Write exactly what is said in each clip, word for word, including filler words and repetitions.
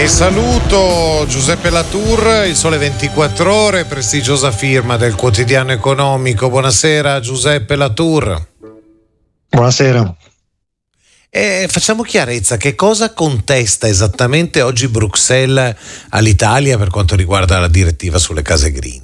E saluto Giuseppe Latour, Il Sole ventiquattro Ore, prestigiosa firma del quotidiano economico. Buonasera Giuseppe Latour. Buonasera. E facciamo chiarezza, che cosa contesta esattamente oggi Bruxelles all'Italia per quanto riguarda la direttiva sulle case green?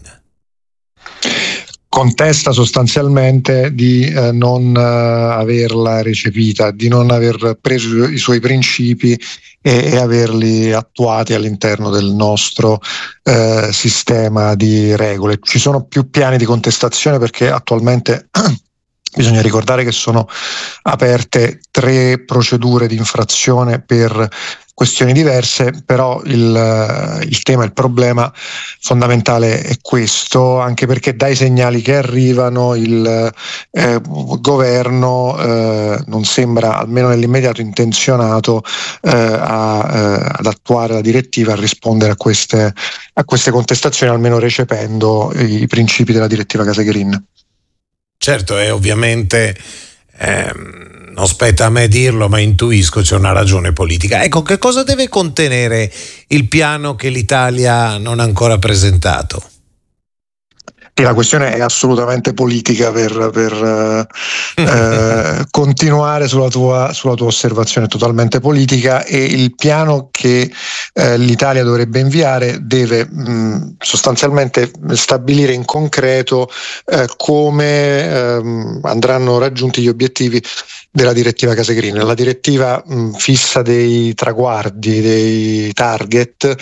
Contesta sostanzialmente di eh, non eh, averla recepita, di non aver preso i suoi principi e, e averli attuati all'interno del nostro eh, sistema di regole. Ci sono più piani di contestazione perché attualmente bisogna ricordare che sono aperte tre procedure di infrazione per questioni diverse, però il, il tema, il problema fondamentale è questo, anche perché dai segnali che arrivano il eh, governo eh, non sembra, almeno nell'immediato, intenzionato eh, a, eh, ad attuare la direttiva, a rispondere a queste, a queste contestazioni, almeno recependo i principi della direttiva Case Green. Certo, e ovviamente ehm, non spetta a me dirlo, ma intuisco c'è una ragione politica. Ecco, che cosa deve contenere il piano che l'Italia non ha ancora presentato? E la questione è assolutamente politica per, per eh, continuare sulla tua, sulla tua osservazione, totalmente politica, e il piano che eh, l'Italia dovrebbe inviare deve mh, sostanzialmente stabilire in concreto eh, come ehm, andranno raggiunti gli obiettivi della direttiva Case Green. La direttiva mh, fissa dei traguardi, dei target